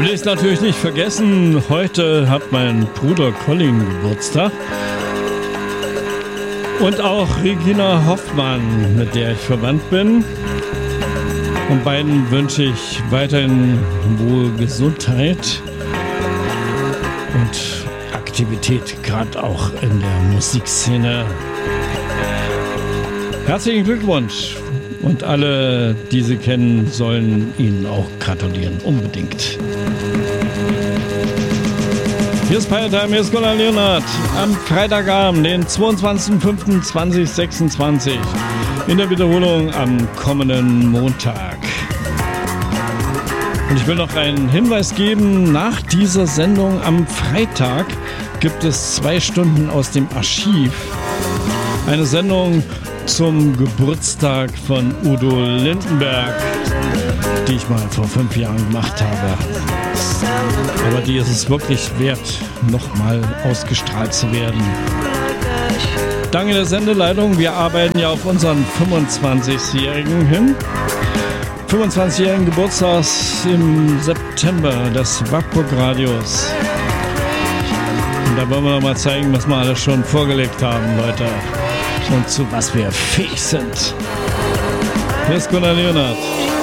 Will ich natürlich nicht vergessen, heute hat mein Bruder Colin Geburtstag. Und auch Regina Hoffmann, mit der ich verwandt bin. Und beiden wünsche ich weiterhin wohl Gesundheit und Aktivität, gerade auch in der Musikszene. Herzlichen Glückwunsch! Und alle, die Sie kennen, sollen Ihnen auch gratulieren. Unbedingt. Hier ist Feiertime, hier ist Gunnar Leonhardt. Am Freitagabend, den 22.05.2026. In der Wiederholung am kommenden Montag. Und ich will noch einen Hinweis geben. Nach dieser Sendung am Freitag gibt es 2 Stunden aus dem Archiv. Eine Sendung zum Geburtstag von Udo Lindenberg, die ich mal vor 5 Jahren gemacht habe. Aber die ist es wirklich wert, nochmal ausgestrahlt zu werden. Danke der Sendeleitung. Wir arbeiten ja auf unseren 25-Jährigen hin. 25-jährigen Geburtstags im September des Wartburg-Radios. Und da wollen wir noch mal zeigen, was wir alles schon vorgelegt haben, Leute. Und zu was wir fähig sind. Hier ist Gunnar Leonhardt.